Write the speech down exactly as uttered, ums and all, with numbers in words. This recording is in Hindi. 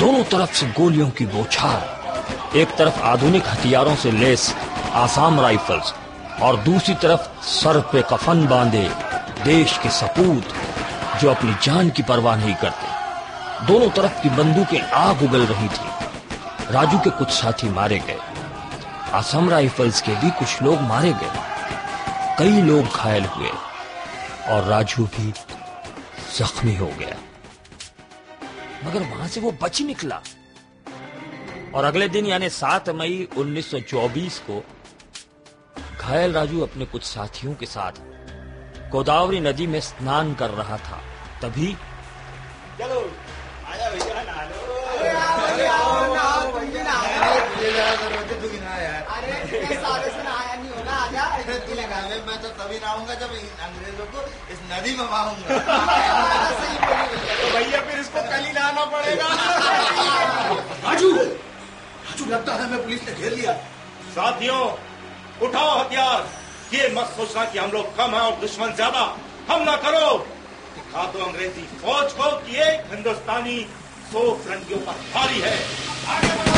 दोनों तरफ से गोलियों की बौछार। एक तरफ आधुनिक हथियारों से लैस आसाम राइफल्स और दूसरी तरफ सर पे कफन बांधे देश के सपूत जो अपनी जान की परवाह नहीं करते। दोनों तरफ की बंदूकें आग उगल रही थी। राजू के कुछ साथी मारे गए, आसाम राइफल्स के भी कुछ लोग मारे गए, कई लोग घायल हुए और राजू भी जख्मी हो गया। मगर वहां से वो बच निकला और अगले दिन यानी सात मई उन्नीस सौ चौबीस को घायल राजू अपने कुछ साथियों के साथ गोदावरी नदी में स्नान कर रहा था। तभी चलो आया भैया नहा लो। अरे आओ ना भैया ना अरे साले से नहाया नहीं होगा, आजा। तू लगा ले, मैं तो तभी नहाऊंगा जब अंग्रेजों को इस नदी में बहाऊंगा। सही बोली भैया। तो भैया फिर इसको कल ही नहाना पड़ेगा। राजू राजू लगता है हमें पुलिस ने घेर लिया। साथियों उठाओ हथियार। ये मत सोचना कि हम लोग कम हैं और दुश्मन ज्यादा। हम ना करो, दिखा दो अंग्रेजी फौज को कि एक हिंदुस्तानी सौ फिरंगियों पर भारी है। आगे बढ़ो।